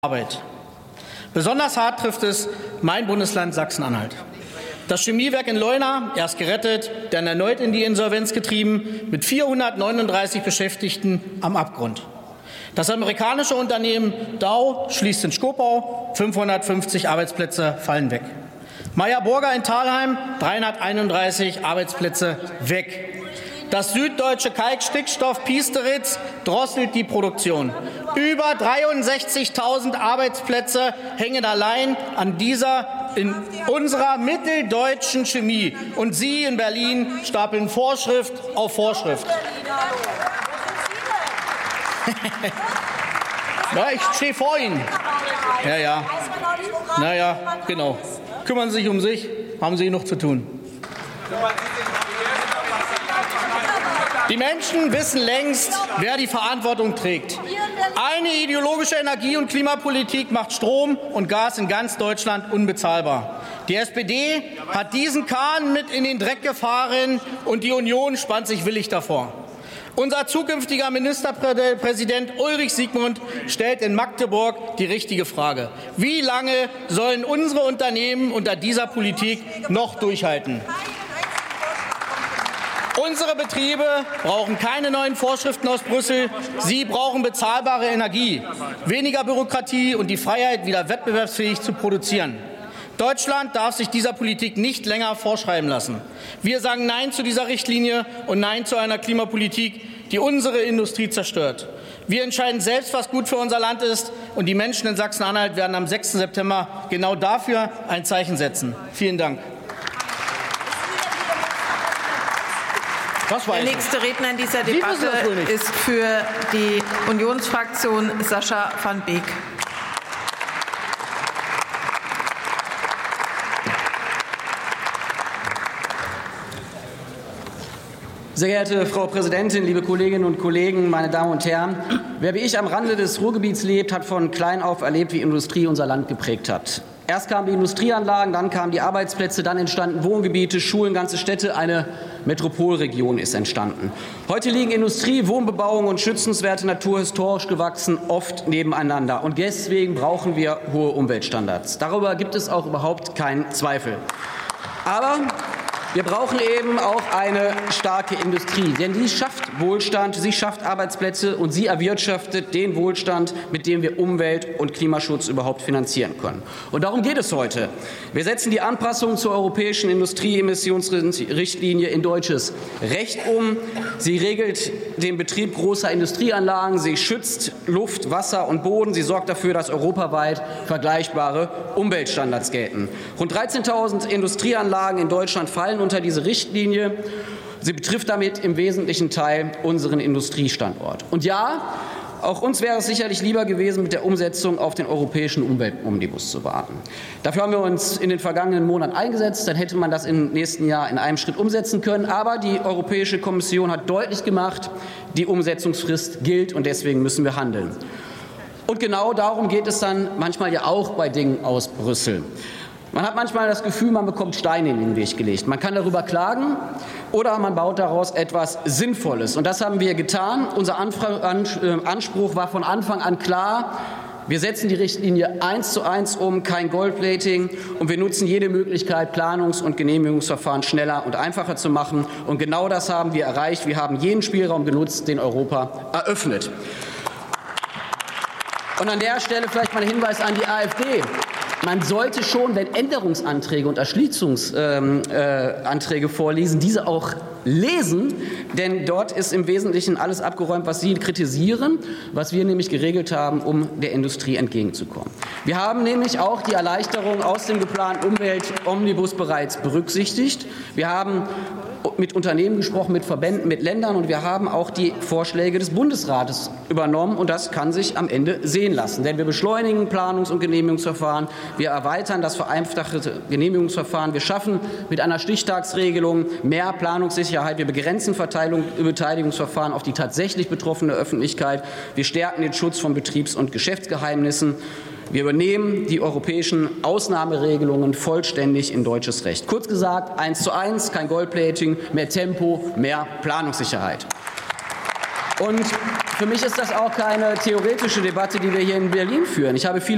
Arbeit. Besonders hart trifft es mein Bundesland Sachsen-Anhalt. Das Chemiewerk in Leuna, erst gerettet, dann erneut in die Insolvenz getrieben, mit 439 Beschäftigten am Abgrund. Das amerikanische Unternehmen Dow schließt in Schkopau, 550 Arbeitsplätze fallen weg. Meyer Burger in Thalheim, 331 Arbeitsplätze weg. Das süddeutsche Kalkstickstoff Piesteritz drosselt die Produktion. Über 63.000 Arbeitsplätze hängen allein an in unserer mitteldeutschen Chemie. Und Sie in Berlin stapeln Vorschrift auf Vorschrift. Ja, ich stehe vor Ihnen. Ja, genau. Kümmern Sie sich um sich, haben Sie genug zu tun. Die Menschen wissen längst, wer die Verantwortung trägt. Eine ideologische Energie- und Klimapolitik macht Strom und Gas in ganz Deutschland unbezahlbar. Die SPD hat diesen Kahn mit in den Dreck gefahren und die Union spannt sich willig davor. Unser zukünftiger Ministerpräsident Ulrich Siegmund stellt in Magdeburg die richtige Frage. Wie lange sollen unsere Unternehmen unter dieser Politik noch durchhalten? Unsere Betriebe brauchen keine neuen Vorschriften aus Brüssel. Sie brauchen bezahlbare Energie, weniger Bürokratie und die Freiheit, wieder wettbewerbsfähig zu produzieren. Deutschland darf sich dieser Politik nicht länger vorschreiben lassen. Wir sagen Nein zu dieser Richtlinie und Nein zu einer Klimapolitik, die unsere Industrie zerstört. Wir entscheiden selbst, was gut für unser Land ist, und die Menschen in Sachsen-Anhalt werden am 6. September genau dafür ein Zeichen setzen. Vielen Dank. Der nächste Redner in dieser Debatte ist für die Unionsfraktion Sascha van Beek. Sehr geehrte Frau Präsidentin, liebe Kolleginnen und Kollegen, meine Damen und Herren! Wer wie ich am Rande des Ruhrgebiets lebt, hat von klein auf erlebt, wie Industrie unser Land geprägt hat. Erst kamen die Industrieanlagen, dann kamen die Arbeitsplätze, dann entstanden Wohngebiete, Schulen, ganze Städte. Eine Metropolregion ist entstanden. Heute liegen Industrie, Wohnbebauung und schützenswerte Natur historisch gewachsen oft nebeneinander. Und deswegen brauchen wir hohe Umweltstandards. Darüber gibt es auch überhaupt keinen Zweifel. Aber wir brauchen eben auch eine starke Industrie, denn die schafft Wohlstand, sie schafft Arbeitsplätze und sie erwirtschaftet den Wohlstand, mit dem wir Umwelt- und Klimaschutz überhaupt finanzieren können. Und darum geht es heute. Wir setzen die Anpassung zur europäischen Industrieemissionsrichtlinie in deutsches Recht um. Sie regelt den Betrieb großer Industrieanlagen, sie schützt Luft, Wasser und Boden, sie sorgt dafür, dass europaweit vergleichbare Umweltstandards gelten. Rund 13.000 Industrieanlagen in Deutschland fallen unter diese Richtlinie. Sie betrifft damit im wesentlichen Teil unseren Industriestandort. Und ja, auch uns wäre es sicherlich lieber gewesen, mit der Umsetzung auf den europäischen Umweltomnibus zu warten. Dafür haben wir uns in den vergangenen Monaten eingesetzt. Dann hätte man das im nächsten Jahr in einem Schritt umsetzen können. Aber die Europäische Kommission hat deutlich gemacht, die Umsetzungsfrist gilt, und deswegen müssen wir handeln. Und genau darum geht es dann manchmal ja auch bei Dingen aus Brüssel. Man hat manchmal das Gefühl, man bekommt Steine in den Weg gelegt. Man kann darüber klagen oder man baut daraus etwas Sinnvolles. Und das haben wir getan. Unser Anspruch war von Anfang an klar. Wir setzen die Richtlinie 1:1 um, kein Goldplating, und wir nutzen jede Möglichkeit, Planungs- und Genehmigungsverfahren schneller und einfacher zu machen. Und genau das haben wir erreicht. Wir haben jeden Spielraum genutzt, den Europa eröffnet. Und an der Stelle vielleicht mal ein Hinweis an die AfD. Man sollte schon, wenn Änderungsanträge und Erschließungsanträge vorliegen, diese auch lesen, denn dort ist im Wesentlichen alles abgeräumt, was Sie kritisieren, was wir nämlich geregelt haben, um der Industrie entgegenzukommen. Wir haben nämlich auch die Erleichterung aus dem geplanten Umweltomnibus bereits berücksichtigt. Wir haben mit Unternehmen gesprochen, mit Verbänden, mit Ländern, und wir haben auch die Vorschläge des Bundesrates übernommen, und das kann sich am Ende sehen lassen. Denn wir beschleunigen Planungs- und Genehmigungsverfahren, wir erweitern das vereinfachte Genehmigungsverfahren, wir schaffen mit einer Stichtagsregelung mehr Planungssicherheit, wir begrenzen Beteiligungsverfahren auf die tatsächlich betroffene Öffentlichkeit, wir stärken den Schutz von Betriebs- und Geschäftsgeheimnissen. Wir übernehmen die europäischen Ausnahmeregelungen vollständig in deutsches Recht. Kurz gesagt, 1:1, kein Goldplating, mehr Tempo, mehr Planungssicherheit. Und für mich ist das auch keine theoretische Debatte, die wir hier in Berlin führen. Ich habe viele